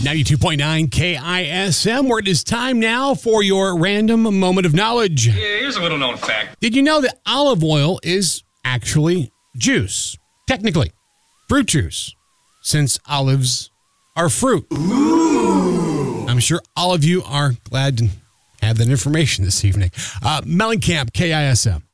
92.9 KISM, where it is time now for your random moment of knowledge. Yeah, here's a little known fact. Did you know that olive oil is actually juice? Technically, fruit juice, since olives are fruit. Ooh. I'm sure all of you are glad to have that information this evening. Mellencamp, KISM.